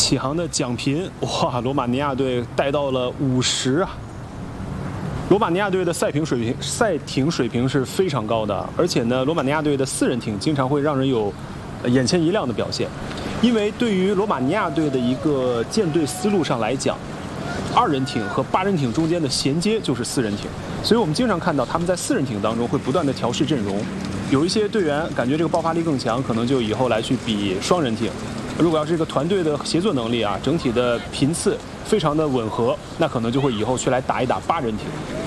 起航的奖频，哇，罗马尼亚队带到了50啊！罗马尼亚队的赛艇水平是非常高的，而且呢，罗马尼亚队的4人艇经常会让人有眼前一亮的表现，因为对于罗马尼亚队的一个舰队思路上来讲，2人艇和8人艇中间的衔接就是4人艇，所以我们经常看到他们在4人艇当中会不断的调试阵容，有一些队员感觉这个爆发力更强，可能就以后来去比双人艇。如果要是一个团队的协作能力啊，整体的频次非常的吻合，那可能就会以后去来打一打8人艇。